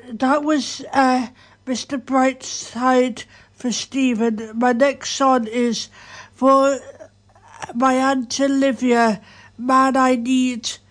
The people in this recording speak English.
that was Mr. Brightside for Stephen. My next song is for my Aunt Olivia, Man I Need